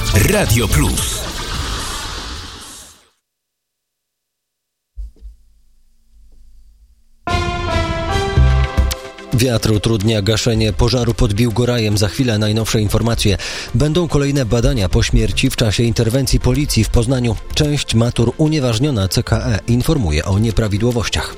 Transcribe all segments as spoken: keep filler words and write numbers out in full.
Radio Plus. Wiatr utrudnia gaszenie pożaru pod Biłgorajem. Za chwilę najnowsze informacje. Będą kolejne badania po śmierci w czasie interwencji policji w Poznaniu. Część matur unieważniona C K E informuje o nieprawidłowościach.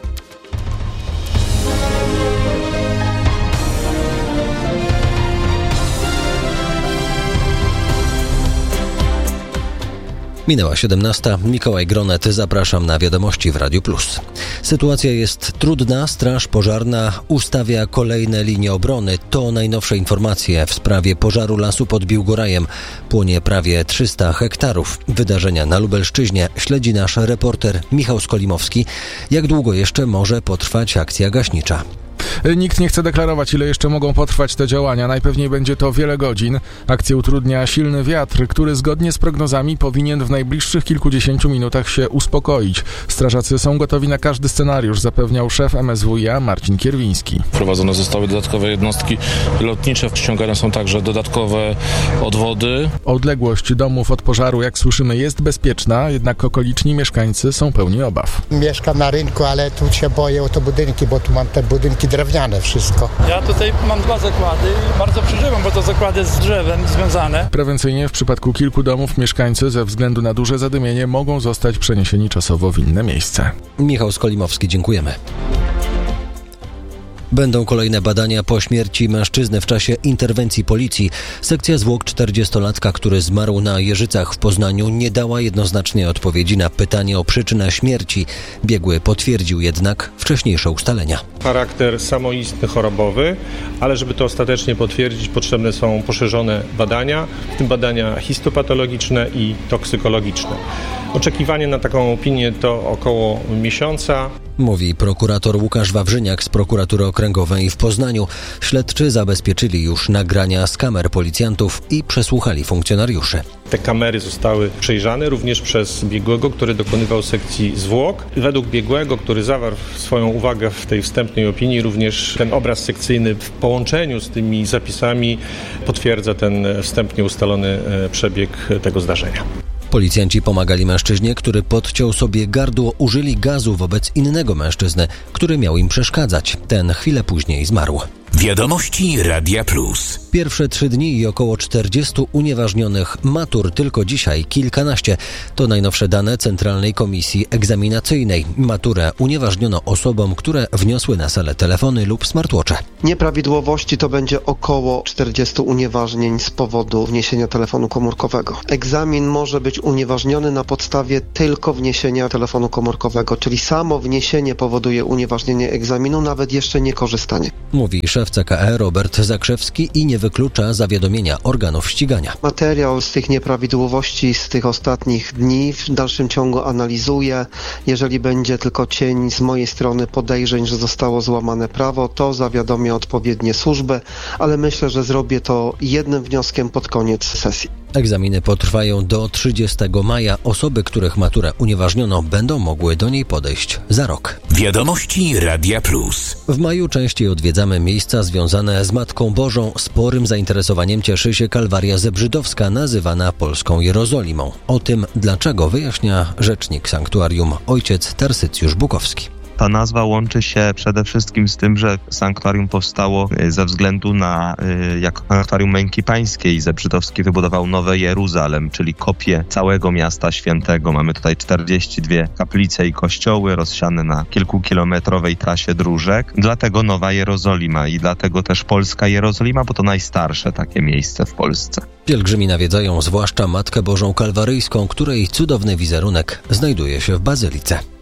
Minęła siedemnasta. Mikołaj Gronet, zapraszam na wiadomości w Radiu Plus. Sytuacja jest trudna. Straż Pożarna ustawia kolejne linie obrony. To najnowsze informacje w sprawie pożaru lasu pod Biłgorajem. Płonie prawie trzysta hektarów. Wydarzenia na Lubelszczyźnie śledzi nasz reporter Michał Skolimowski. Jak długo jeszcze może potrwać akcja gaśnicza? Nikt nie chce deklarować, ile jeszcze mogą potrwać te działania. Najpewniej będzie to wiele godzin. Akcję utrudnia silny wiatr, który zgodnie z prognozami powinien w najbliższych kilkudziesięciu minutach się uspokoić. Strażacy są gotowi na każdy scenariusz, zapewniał szef M S W iA Marcin Kierwiński. Wprowadzone zostały dodatkowe jednostki lotnicze, ściągane są także dodatkowe odwody. Odległość domów od pożaru, jak słyszymy, jest bezpieczna, jednak okoliczni mieszkańcy są pełni obaw. Mieszkam na rynku, ale tu się boję o te budynki, bo tu mam te budynki drewniane wszystko. Ja tutaj mam dwa zakłady i bardzo przeżywam, bo to zakłady z drzewem związane. Prewencyjnie w przypadku kilku domów mieszkańcy ze względu na duże zadymienie mogą zostać przeniesieni czasowo w inne miejsce. Michał Skolimowski, dziękujemy. Będą kolejne badania po śmierci mężczyzny w czasie interwencji policji. Sekcja zwłok czterdziestolatka, który zmarł na Jeżycach w Poznaniu, nie dała jednoznacznej odpowiedzi na pytanie o przyczynę śmierci. Biegły potwierdził jednak wcześniejsze ustalenia. Charakter samoistny, chorobowy, ale żeby to ostatecznie potwierdzić, potrzebne są poszerzone badania, w tym badania histopatologiczne i toksykologiczne. Oczekiwanie na taką opinię to około miesiąca. Mówi prokurator Łukasz Wawrzyniak z prokuratury okręgowej w Poznaniu. Śledczy zabezpieczyli już nagrania z kamer policjantów i przesłuchali funkcjonariuszy. Te kamery zostały przejrzane również przez biegłego, który dokonywał sekcji zwłok. Według biegłego, który zawarł swoją uwagę w tej wstępnej opinii, również ten obraz sekcyjny w połączeniu z tymi zapisami potwierdza ten wstępnie ustalony przebieg tego zdarzenia. Policjanci pomagali mężczyźnie, który podciął sobie gardło, użyli gazu wobec innego mężczyzny, który miał im przeszkadzać. Ten chwilę później zmarł. Wiadomości Radia Plus. Pierwsze trzy dni i około czterdziestu unieważnionych matur, tylko dzisiaj kilkanaście. To najnowsze dane Centralnej Komisji Egzaminacyjnej. Maturę unieważniono osobom, które wniosły na salę telefony lub smartwatche. Nieprawidłowości to będzie około czterdziestu unieważnień z powodu wniesienia telefonu komórkowego. Egzamin może być unieważniony na podstawie tylko wniesienia telefonu komórkowego, czyli samo wniesienie powoduje unieważnienie egzaminu, nawet jeszcze nie korzystanie. Mówi szef C K E Robert Zakrzewski i nie wyklucza zawiadomienia organów ścigania. Materiał z tych nieprawidłowości z tych ostatnich dni w dalszym ciągu analizuję. Jeżeli będzie tylko cień z mojej strony podejrzeń, że zostało złamane prawo, to zawiadomię odpowiednie służby, ale myślę, że zrobię to jednym wnioskiem pod koniec sesji. Egzaminy potrwają do trzydziestego maja. Osoby, których maturę unieważniono, będą mogły do niej podejść za rok. Wiadomości Radia Plus. W maju częściej odwiedzamy miejsca związane z Matką Bożą. Sporym zainteresowaniem cieszy się Kalwaria Zebrzydowska, nazywana polską Jerozolimą. O tym, dlaczego, wyjaśnia rzecznik sanktuarium ojciec Tarsycjusz Bukowski. Ta nazwa łączy się przede wszystkim z tym, że sanktuarium powstało ze względu na, jako sanktuarium Męki Pańskiej. Zebrzydowski wybudował Nowe Jeruzalem, czyli kopię całego miasta świętego. Mamy tutaj czterdzieści dwie kaplice i kościoły rozsiane na kilkukilometrowej trasie dróżek. Dlatego Nowa Jerozolima i dlatego też Polska Jerozolima, bo to najstarsze takie miejsce w Polsce. Pielgrzymi nawiedzają zwłaszcza Matkę Bożą Kalwaryjską, której cudowny wizerunek znajduje się w bazylice.